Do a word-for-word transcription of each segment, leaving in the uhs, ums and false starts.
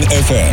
F M.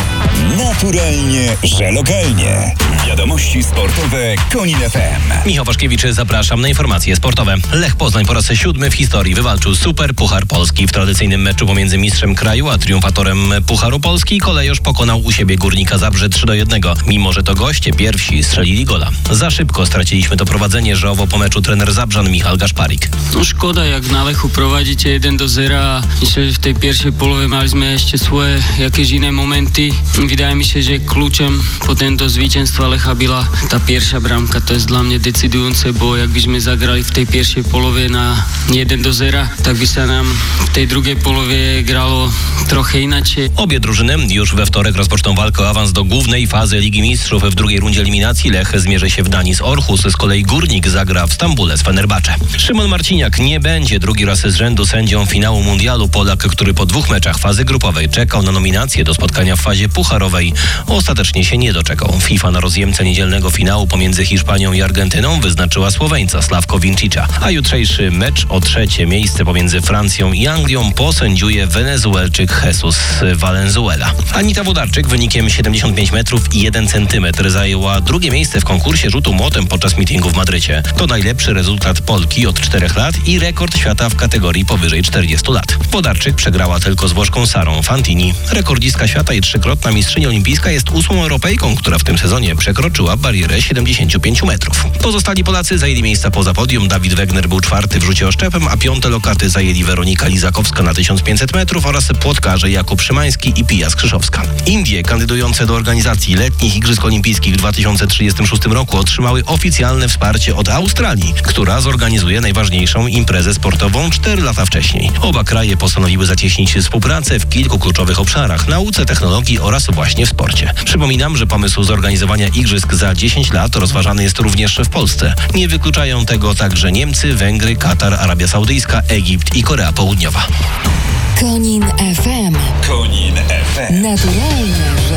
Naturalnie, że lokalnie. Wiadomości sportowe Konin F M. Michał Waszkiewicz, zapraszam na informacje sportowe. Lech Poznań po raz siódmy w historii wywalczył Super Puchar Polski. W tradycyjnym meczu pomiędzy mistrzem kraju a triumfatorem Pucharu Polski Kolejorz pokonał u siebie Górnika Zabrze trzy do jednego, mimo że to goście pierwsi strzelili gola. Za szybko straciliśmy to prowadzenie, żałował po meczu trener Zabrzan Michal Gaszparik. No szkoda, jak na Lechu prowadzicie jeden do zera. Myślę, że w tej pierwszej połowie mieliśmy jeszcze swoje jakieś inne momenty. Wydaje mi się, że kluczem potem do zwycięstwa Lecha była ta pierwsza bramka. To jest dla mnie decydujące, bo jakbyśmy zagrali w tej pierwszej połowie na jeden do zera, tak by się nam w tej drugiej połowie grało trochę inaczej. Obie drużyny już we wtorek rozpoczną walkę o awans do głównej fazy Ligi Mistrzów. W drugiej rundzie eliminacji Lech zmierzy się w Danii z Orhus, z kolei Górnik zagra w Stambule z Fenerbahce. Szymon Marciniak nie będzie drugi raz z rzędu sędzią finału mundialu. Polak, który po dwóch meczach fazy grupowej czekał na nominację do spotkania w fazie pucharowej, ostatecznie się nie doczekał. FIFA na rozjemcę niedzielnego finału pomiędzy Hiszpanią i Argentyną wyznaczyła Słoweńca Slavko Vincicza, a jutrzejszy mecz o trzecie miejsce pomiędzy Francją i Anglią posędziuje Wenezuelczyk Jesus Valenzuela. Anita Włodarczyk wynikiem siedemdziesiąt pięć metrów i jeden centymetr zajęła drugie miejsce w konkursie rzutu młotem podczas meetingu w Madrycie. To najlepszy rezultat Polki od czterech lat i rekord świata w kategorii powyżej czterdziestu lat. Włodarczyk przegrała tylko z Włoszką Sarą Fantini. Rekordzistka świata i trzykrotna mistrzyni olimpijska jest ósmą Europejką, która w tym sezonie przekroczyła barierę siedemdziesięciu pięciu metrów. Pozostali Polacy zajęli miejsca poza podium. Dawid Wegner był czwarty w rzucie oszczepem, a piąte lokaty zajęli Weronika Lizakowska na tysiąc pięćset metrów oraz płotkarze Jakub Szymański i Pija Skrzyszowska. Indie, kandydujące do organizacji letnich Igrzysk Olimpijskich w dwa tysiące trzydziestym szóstym roku, otrzymały oficjalne wsparcie od Australii, która zorganizuje najważniejszą imprezę sportową cztery lata wcześniej. Oba kraje postanowiły zacieśnić współpracę w kilku kluczowych obszarach: nauce, technologii oraz właśnie w sporcie. Przypominam, że pomysł zorganizowania igrzysk za dziesięć lat rozważany jest również w Polsce. Nie wykluczają tego także Niemcy, Węgry, Katar, Arabia Saudyjska, Egipt i Korea Południowa. Konin F M. Konin F M. Naturalnie, że